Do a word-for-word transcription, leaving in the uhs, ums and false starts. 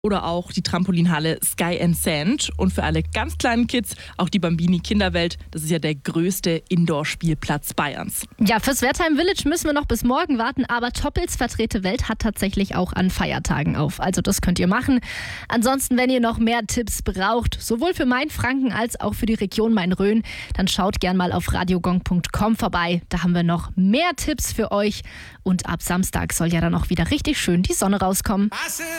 oder auch die Trampolinhalle Sky and Sand. Und für alle ganz kleinen Kids auch die Bambini Kinderwelt. Das ist ja der größte Indoor-Spielplatz Bayerns. Ja, fürs Wertheim Village müssen wir noch bis morgen warten, aber Toppels Vertrete Welt hat tatsächlich auch an Feiertagen auf. Also das könnt ihr machen. Ansonsten, wenn ihr noch mehr Tipps braucht, sowohl für Mainfranken als auch für die Region Main-Rhön, dann schaut gern mal auf radiogong punkt com vorbei. Da haben wir noch mehr Tipps für euch. Und ab Samstag soll ja dann auch wieder richtig schön die Sonne rauskommen.